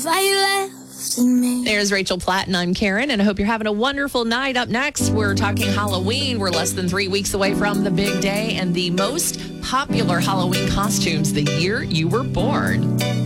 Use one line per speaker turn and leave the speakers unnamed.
There's Rachel Platt, and I'm Karen, and I hope you're having a wonderful night. Up next, we're talking Halloween. We're less than 3 weeks away from the big day and the most popular Halloween costumes the year you were born.